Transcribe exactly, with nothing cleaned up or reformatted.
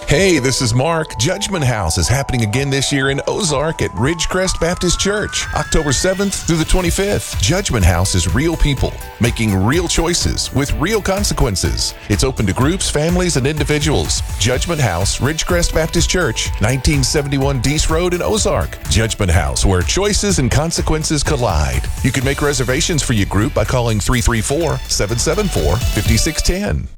Hey, this is Mark. Judgment House is happening again this year in Ozark at Ridgecrest Baptist Church, October seventh through the twenty-fifth. Judgment House is real people making real choices with real consequences. It's open to groups, families, and individuals. Judgment House, Ridgecrest Baptist Church, nineteen seventy-one Deese Road in Ozark. Judgment House, where choices and consequences collide. You can make reservations for your group by calling three three four, seven seven four, five six one zero.